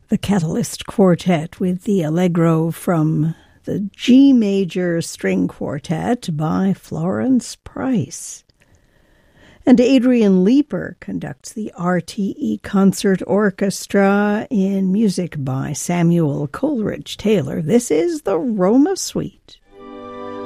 The Catalyst Quartet with the Allegro from the G Major String Quartet by Florence Price. And Adrian Leeper conducts the RTE Concert Orchestra in music by Samuel Coleridge Taylor. This is the Roma Suite.